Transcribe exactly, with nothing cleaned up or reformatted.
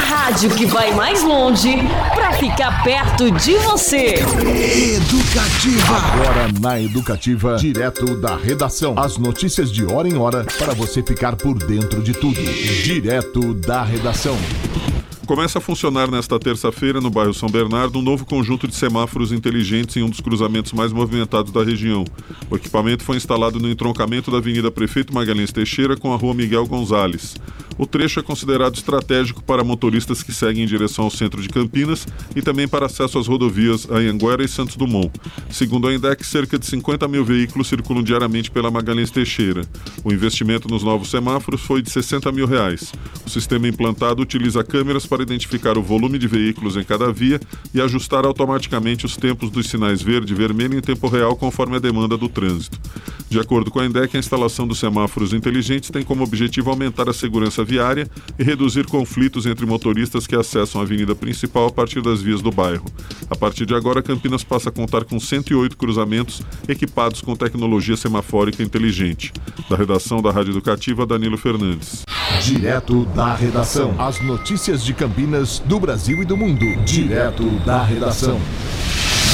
rádio que vai mais longe para ficar perto de você. Educativa. Agora na Educativa, direto da redação. As notícias de hora em hora para você ficar por dentro de tudo. Direto da redação. Começa a funcionar nesta terça-feira, no bairro São Bernardo, um novo conjunto de semáforos inteligentes em um dos cruzamentos mais movimentados da região. O equipamento foi instalado no entroncamento da Avenida Prefeito Magalhães Teixeira com a Rua Miguel Gonzalez. O trecho é considerado estratégico para motoristas que seguem em direção ao centro de Campinas e também para acesso às rodovias Anhanguera e Santos Dumont. Segundo a INDEC, cerca de cinquenta mil veículos circulam diariamente pela Magalhães Teixeira. O investimento nos novos semáforos foi de sessenta mil reais. O sistema implantado utiliza câmeras para identificar o volume de veículos em cada via e ajustar automaticamente os tempos dos sinais verde e vermelho em tempo real conforme a demanda do trânsito. De acordo com a INDEC, a instalação dos semáforos inteligentes tem como objetivo aumentar a segurança viária e reduzir conflitos entre motoristas que acessam a avenida principal a partir das vias do bairro. A partir de agora, Campinas passa a contar com cento e oito cruzamentos equipados com tecnologia semafórica inteligente. Da redação da Rádio Educativa, Danilo Fernandes. Direto da redação. As notícias de Campinas, do Brasil e do mundo. Direto da redação.